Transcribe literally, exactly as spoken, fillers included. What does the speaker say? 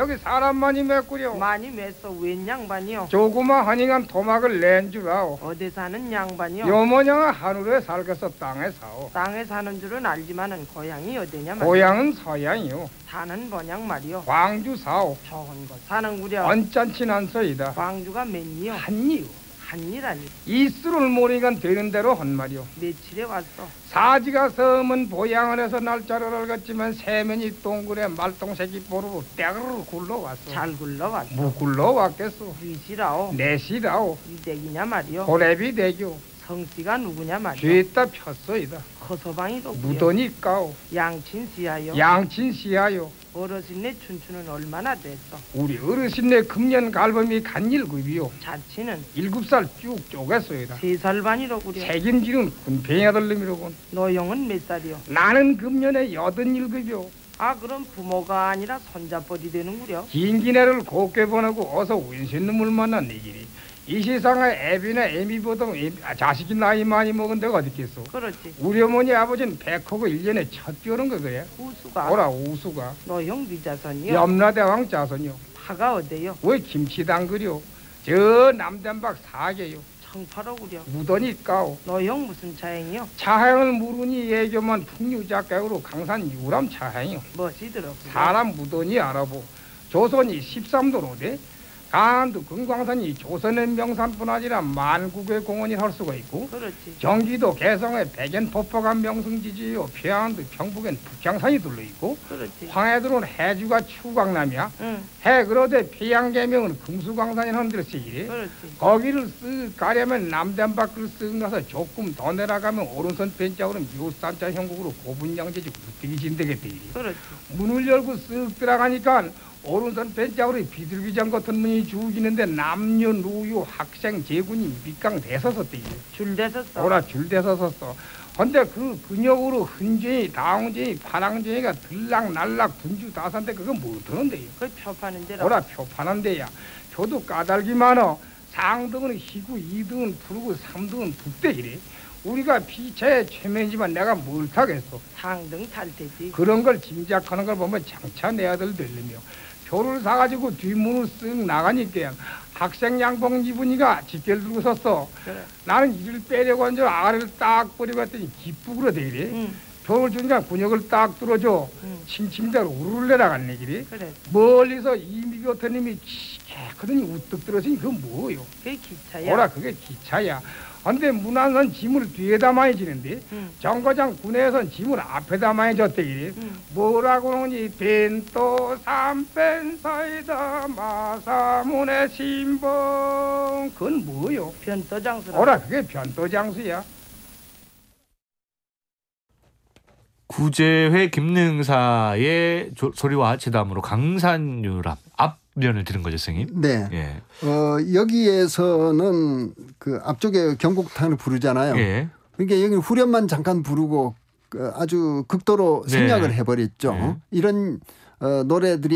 여기 사람 많이 맺구려. 많이 맸어. 웬 양반이요? 조그마 허닝한 토막을 낸 줄 아오. 어디 사는 양반이요? 요모녀가 하늘에 살겠어 땅에 사오. 땅에 사는 줄은 알지만은 고향이 어디냐 말이요? 고향은 서양이요. 사는 번양 말이요. 광주 사오. 좋은 곳 사는구려. 언짢진 않소이다. 광주가 몇리요? 한이요. 한이라니. 이수를 모르니까 되는 대로 한 말이요. 며칠에 왔어? 사지가 섬은 보양을 해서 날짜를 알겠지만 세면이 동굴에 말똥새끼 보루로 떼그르 굴러왔어. 잘 굴러왔어. 뭐 굴러왔겠소. 위시라오. 내시라오. 이댁이냐 말이요? 고래비 대교. 성씨가 누구냐 말이요? 뒤에다 폈소이다. 커서방이도 무더니까오. 양친씨야요. 양친시하요. 어르신네 춘추는 얼마나 됐어? 우리 어르신네 금년 갈범이 간일급이요. 자치는 일곱 살 쭉 쪼갰소이다. 세 살 반이로구려. 책임지는 군뱅이들 놈이로군. 너형은 몇 살이요? 나는 금년에 여든일급이요. 아 그럼 부모가 아니라 손자뻘이 되는구려. 긴 기내를 곱게 보내고 어서 운신놈을 만난 네 길이. 이 세상에 애비나 애미보다 자식이 나이 많이 먹은 데가 어디 있겠소. 그렇지. 우리 어머니 아버지는 백호고 일 년에 첫 띄우는 거 그래. 우수가. 오라 우수가. 너형 비자선이요? 염라대왕 자손이요. 파가 어때요? 왜 김치당 그려. 저 남단박 사계요. 청파로구려. 무더니 까오. 너형 무슨 차행이요? 차행을 물으니 예교만 풍류작객으로 강산 유람 차행이요. 멋이 들었구려. 사람 무더니 알아보. 조선이 십삼 도로 돼. 강원도 금광산이 조선의 명산뿐 아니라 만국의 공원이 할 수가 있고, 그렇지. 경기도 개성에 백연폭포가 명승지지요. 평안도 경북엔 북향산이 둘러있고, 그렇지. 황해도는 해주가 추광남이야. 응. 해 그러되 평양계명은 금수광산이 하는 데를 쓰이래. 그렇지. 거기를 쓱 가려면 남단 밖을 쓱 가서 조금 더 내려가면 오른손 벤짝으로 묘산자 형국으로 고분양제지 굴뚝이 진되겠대. 그렇지. 문을 열고 쓱 들어가니까 오른손 벤짝으로 비둘기장 같은 문이 죽이는데 남녀 노유 학생 제군이 밑강 대서섰대. 줄 대섰어. 오라 줄 대서섰어. 근데 그 근육으로 흔쟁이 다홍쟁이 파랑쟁이가 들락날락 분주 다산데 그건 못하는데요. 그걸 표파는 데라. 오라 표 파는 데야. 표도 까닭이 많어. 상등은 희구, 이등은 푸르고, 삼등은 북대 이래. 우리가 피차에 최면이지만 내가 뭘 타겠어. 상등 탈테지. 그런 걸 짐작하는 걸 보면 장차 내 아들 되려며 표를 사가지고 뒷문을 쓱 나가니까 학생 양복 입으니까 직결 들고 섰어. 그래. 나는 이를 빼려고 한 줄 아래를 딱 버리고 했더니 기쁘그러 대이래. 응. 표를 주니까 군역을 딱 뚫어줘. 응. 침침대로 우르르 내려갔네 길이. 그래. 멀리서 이미교터님이 키크더니 우뚝 들어서니 그건 뭐요? 그게 기차야. 뭐라 그게 기차야. 근데 문안선 짐을 뒤에다 많이 지는데 응. 정거장 군에선 짐을 앞에다 많이 졌대. 응. 뭐라고 하니 벤또 삼펜사이다 마사문의 신봉. 그건 뭐요? 변도장수라. 뭐라 그게 변도장수야. 구제회 김능사의 조, 소리와 제담으로 강산유람 앞면을 들은 거죠, 선생님? 네. 예. 어, 여기에서는 그 앞쪽에 경곡탄을 부르잖아요. 예. 그러니까 여기 후렴만 잠깐 부르고 그 아주 극도로 네. 생략을 해버렸죠. 네. 이런 어, 노래들이